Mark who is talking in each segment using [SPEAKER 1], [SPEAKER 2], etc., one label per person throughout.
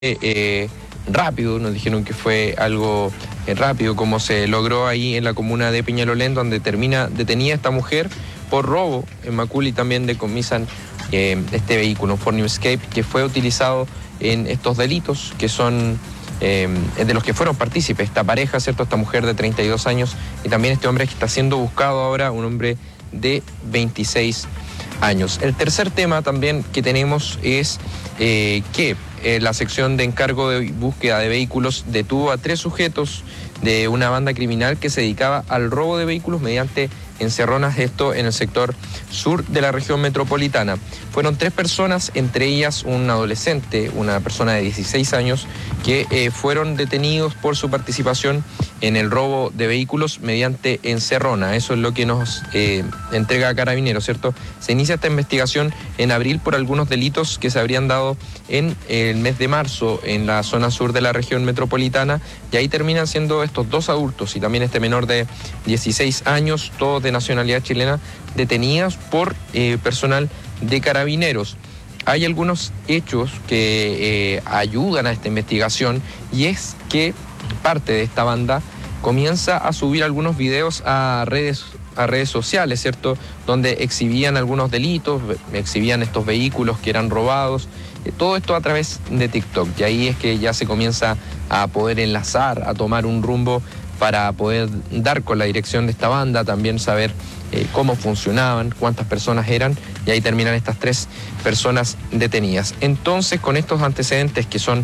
[SPEAKER 1] rápido, nos dijeron que fue algo rápido como se logró ahí en la comuna de Peñalolén, donde termina detenida esta mujer por robo. En Maculi también decomisan este vehículo, un Ford New Escape, que fue utilizado en estos delitos, que son de los que fueron partícipes esta pareja, ¿cierto? Esta mujer de 32 años y también este hombre que está siendo buscado ahora, un hombre de 26 años. El tercer tema también que tenemos es que la sección de encargo de búsqueda de vehículos detuvo a 3 sujetos de una banda criminal que se dedicaba al robo de vehículos mediante encerronas, esto en el sector sur de la región metropolitana. Fueron 3 personas, entre ellas un adolescente, una persona de 16 años, que fueron detenidos por su participación en el robo de vehículos mediante encerrona. Eso es lo que nos entrega Carabineros, ¿cierto? Se inicia esta investigación en abril por algunos delitos que se habrían dado en el mes de marzo en la zona sur de la región metropolitana, y ahí terminan siendo estos 2 adultos y también este menor de 16 años, todos de nacionalidad chilena, detenidas por personal de Carabineros. Hay algunos hechos que ayudan a esta investigación, y es que parte de esta banda comienza a subir algunos videos a redes sociales, ¿cierto? Donde exhibían algunos delitos, exhibían estos vehículos que eran robados, todo esto a través de TikTok. Y ahí es que ya se comienza a poder enlazar, a tomar un rumbo para poder dar con la dirección de esta banda, también saber cómo funcionaban, cuántas personas eran, y ahí terminan estas 3 personas detenidas. Entonces, con estos antecedentes que son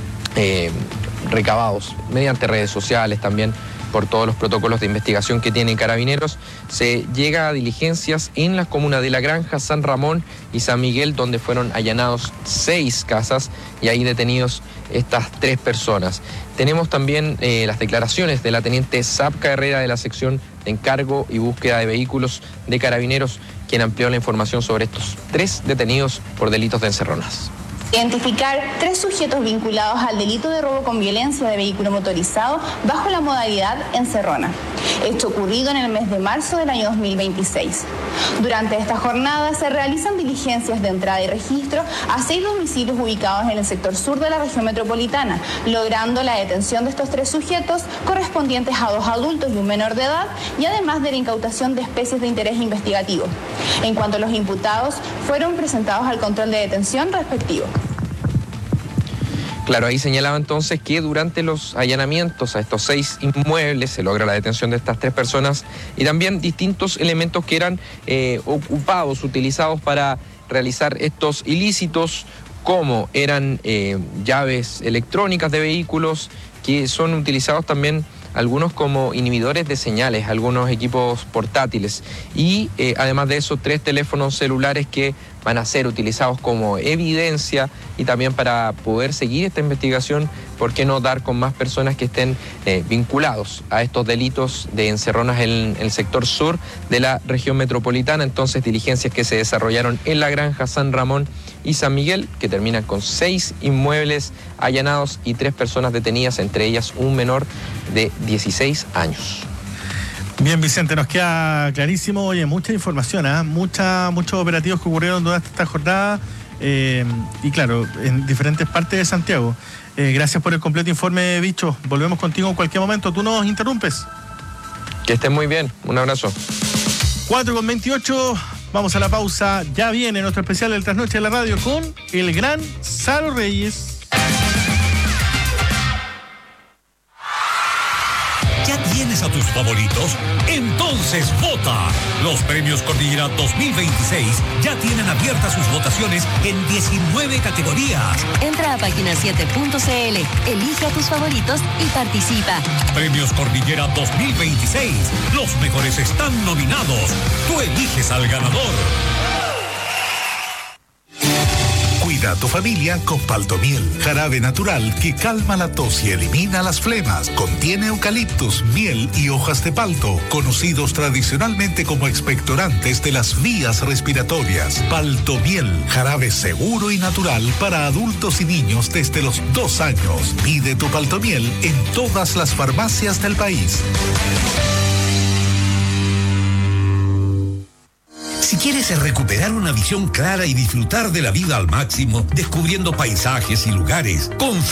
[SPEAKER 1] recabados mediante redes sociales, también por todos los protocolos de investigación que tienen Carabineros, se llega a diligencias en las comunas de La Granja, San Ramón y San Miguel, donde fueron allanados 6 casas y ahí detenidos estas 3 personas. Tenemos también las declaraciones de la teniente Zapca Herrera de la sección de encargo y búsqueda de vehículos de Carabineros, quien amplió la información sobre estos 3 detenidos por delitos de encerronas.
[SPEAKER 2] Identificar 3 sujetos vinculados al delito de robo con violencia de vehículo motorizado bajo la modalidad encerrona. Hecho ocurrido en el mes de marzo del año 2026. Durante esta jornada se realizan diligencias de entrada y registro a 6 domicilios ubicados en el sector sur de la región metropolitana, logrando la detención de estos 3 sujetos correspondientes a 2 adultos y un menor de edad, y además de la incautación de especies de interés investigativo. En cuanto a los imputados, fueron presentados al control de detención respectivo.
[SPEAKER 1] Claro, ahí señalaba entonces que durante los allanamientos a estos 6 inmuebles se logra la detención de estas 3 personas y también distintos elementos que eran ocupados, utilizados para realizar estos ilícitos, como eran llaves electrónicas de vehículos, que son utilizados también algunos como inhibidores de señales, algunos equipos portátiles, y además de eso 3 teléfonos celulares que van a ser utilizados como evidencia, y también para poder seguir esta investigación, ¿por qué no dar con más personas que estén vinculados a estos delitos de encerronas en el sector sur de la región metropolitana? Entonces, diligencias que se desarrollaron en La Granja, San Ramón y San Miguel, que terminan con 6 inmuebles allanados y 3 personas detenidas, entre ellas un menor de 16 años.
[SPEAKER 3] Bien, Vicente, nos queda clarísimo. Oye, mucha información, muchos operativos que ocurrieron durante esta jornada y claro, en diferentes partes de Santiago. Gracias por el completo informe, Bicho. Volvemos contigo en cualquier momento. Tú nos interrumpes.
[SPEAKER 1] Que estén muy bien. Un abrazo.
[SPEAKER 3] 4:28. Vamos a la pausa. Ya viene nuestro especial del Trasnoche de la Radio con el gran Saro Reyes.
[SPEAKER 4] ¿Tienes a tus favoritos? Entonces vota. Los premios Cordillera 2026 ya tienen abiertas sus votaciones en 19 categorías.
[SPEAKER 5] Entra a página7.cl, elige a tus favoritos y participa.
[SPEAKER 4] Premios Cordillera 2026. Los mejores están nominados. Tú eliges al ganador.
[SPEAKER 6] Cuida a tu familia con Paltomiel, jarabe natural que calma la tos y elimina las flemas. Contiene eucaliptus, miel y hojas de palto, conocidos tradicionalmente como expectorantes de las vías respiratorias. Paltomiel, jarabe seguro y natural para adultos y niños desde los 2 años. Pide tu Paltomiel en todas las farmacias del país.
[SPEAKER 7] Si
[SPEAKER 4] quieres recuperar una visión clara y disfrutar de la vida al máximo, descubriendo paisajes y lugares,